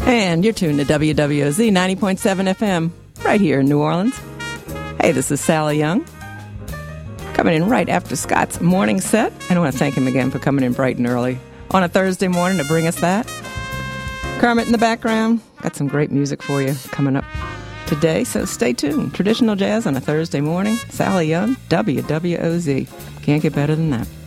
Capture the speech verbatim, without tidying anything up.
And you're tuned to W W O Z ninety point seven F M, right here in New Orleans. Hey, this is Sally Young, coming in right after Scott's morning set. And I want to thank him again for coming in bright and early on a Thursday morning to bring us that. Kermit in the background, got some great music for you coming up today, so stay tuned. Traditional jazz on a Thursday morning. Sally Young, W W O Z. Can't get better than that.